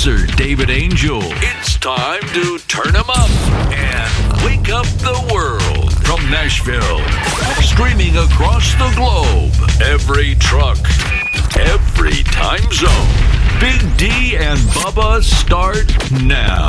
producer David Angel. It's time to turn 'em up and wake up the world. From Nashville, streaming across the globe, every truck, every time zone. Big D and Bubba start now.